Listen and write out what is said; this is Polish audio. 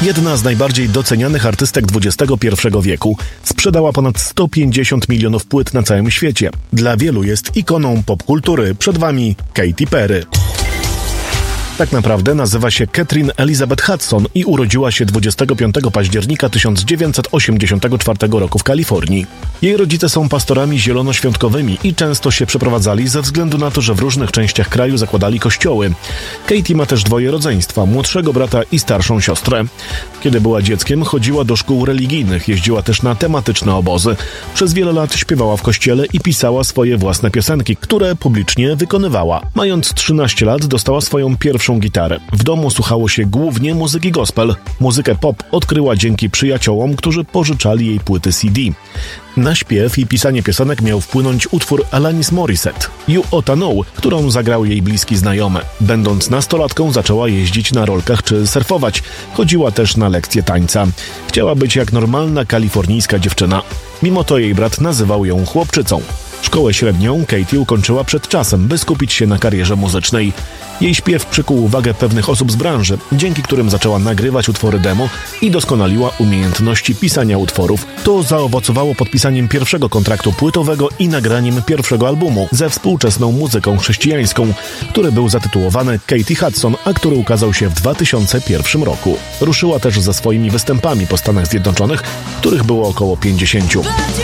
Jedna z najbardziej docenianych artystek XXI wieku. Sprzedała ponad 150 milionów płyt na całym świecie. Dla wielu jest ikoną popkultury. Przed Wami Katy Perry. Tak naprawdę nazywa się Katherine Elizabeth Hudson i urodziła się 25 października 1984 roku w Kalifornii. Jej rodzice są pastorami zielonoświątkowymi i często się przeprowadzali ze względu na to, że w różnych częściach kraju zakładali kościoły. Katy ma też dwoje rodzeństwa, młodszego brata i starszą siostrę. Kiedy była dzieckiem, chodziła do szkół religijnych, jeździła też na tematyczne obozy. Przez wiele lat śpiewała w kościele i pisała swoje własne piosenki, które publicznie wykonywała. Mając 13 lat dostała swoją pierwszą gitarę. W domu słuchało się głównie muzyki gospel. Muzykę pop odkryła dzięki przyjaciołom, którzy pożyczali jej płyty CD. Na śpiew i pisanie piosenek miał wpłynąć utwór Alanis Morissette, You Oughta Know, którą zagrał jej bliski znajomy. Będąc nastolatką zaczęła jeździć na rolkach czy surfować. Chodziła też na lekcje tańca. Chciała być jak normalna kalifornijska dziewczyna. Mimo to jej brat nazywał ją chłopczycą. Szkołę średnią Katy ukończyła przed czasem, by skupić się na karierze muzycznej. Jej śpiew przykuł uwagę pewnych osób z branży, dzięki którym zaczęła nagrywać utwory demo i doskonaliła umiejętności pisania utworów. To zaowocowało podpisaniem pierwszego kontraktu płytowego i nagraniem pierwszego albumu ze współczesną muzyką chrześcijańską, który był zatytułowany Katy Hudson, a który ukazał się w 2001 roku. Ruszyła też ze swoimi występami po Stanach Zjednoczonych, których było około 50.